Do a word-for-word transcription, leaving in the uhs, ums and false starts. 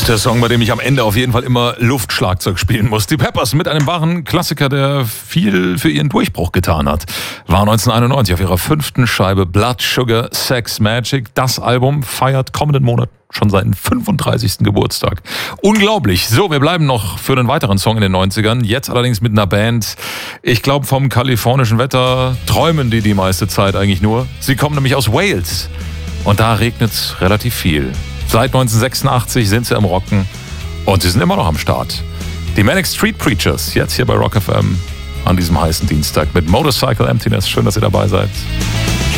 ist der Song, bei dem ich am Ende auf jeden Fall immer Luftschlagzeug spielen muss. Die Peppers mit einem wahren Klassiker, der viel für ihren Durchbruch getan hat, war neunzehnhunderteinundneunzig auf ihrer fünften Scheibe Blood Sugar Sex Magik. Das Album feiert kommenden Monat schon seinen fünfunddreißigsten Geburtstag. Unglaublich. So, wir bleiben noch für einen weiteren Song in den neunzigern. Jetzt allerdings mit einer Band. Ich glaube, vom kalifornischen Wetter träumen die die meiste Zeit eigentlich nur. Sie kommen nämlich aus Wales. Und da regnet es relativ viel. Seit neunzehnhundertsechsundachtzig sind sie am Rocken und sie sind immer noch am Start. Die Manic Street Preachers, jetzt hier bei Rock F M an diesem heißen Dienstag mit Motorcycle Emptiness. Schön, dass ihr dabei seid.